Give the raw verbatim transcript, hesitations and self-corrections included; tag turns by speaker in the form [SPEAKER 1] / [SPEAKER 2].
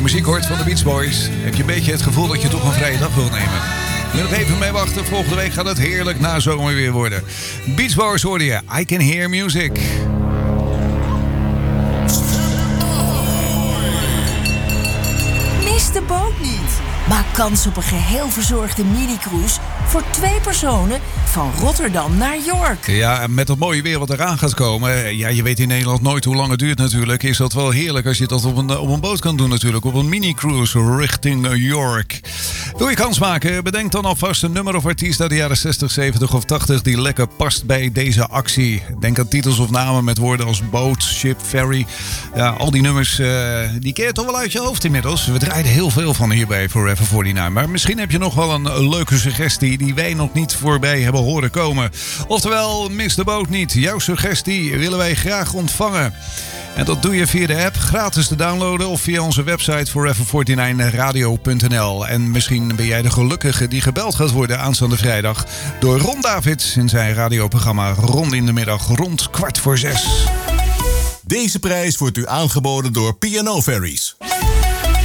[SPEAKER 1] je muziek hoort van de Beach Boys, heb je een beetje het gevoel dat je toch een vrije dag wilt nemen. Je moet nog even mee wachten. Volgende week gaat het heerlijk na zomer weer worden. Beach Boys hoorde je. I Can Hear Music.
[SPEAKER 2] Mis de boot niet. Maak kans op een geheel verzorgde mini-cruise voor twee personen van Rotterdam naar York.
[SPEAKER 1] Ja, met dat mooie weer wat eraan gaat komen. Ja, je weet in Nederland nooit hoe lang het duurt natuurlijk. Is dat wel heerlijk als je dat op een, op een boot kan doen natuurlijk. Op een mini-cruise richting York. Wil je kans maken? Bedenk dan alvast een nummer of artiest uit de jaren zestig, zeventig of tachtig... die lekker past bij deze actie. Denk aan titels of namen met woorden als boot, ship, ferry. Ja, al die nummers, uh, die ken je toch wel uit je hoofd inmiddels. We draaien heel veel van hierbij Forever negenenveertig. Maar misschien heb je nog wel een leuke suggestie die wij nog niet voorbij hebben horen komen. Oftewel, mis de boot niet. Jouw suggestie willen wij graag ontvangen. En dat doe je via de app, gratis te downloaden, of via onze website forever negenenveertig radio punt n l. En misschien ben jij de gelukkige die gebeld gaat worden aanstaande vrijdag door Ron Davids in zijn radioprogramma Ron in de Middag rond kwart voor zes.
[SPEAKER 3] Deze prijs wordt u aangeboden door P and O Ferries.